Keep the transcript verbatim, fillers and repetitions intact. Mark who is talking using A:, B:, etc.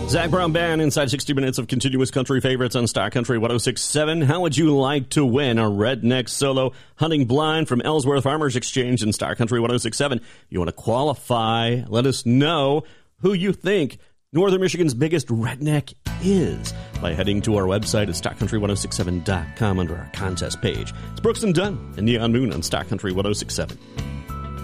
A: Zach Brown Band inside sixty minutes of continuous country favorites on Star Country one oh six point seven. How would you like to win a redneck solo hunting blind from Ellsworth Farmers Exchange in Star Country one oh six point seven? You want to qualify? Let us know who you think Northern Michigan's biggest redneck is by heading to our website at star country ten sixty-seven dot com under our contest page. It's Brooks and Dunn and Neon Moon on Star Country one oh six point seven.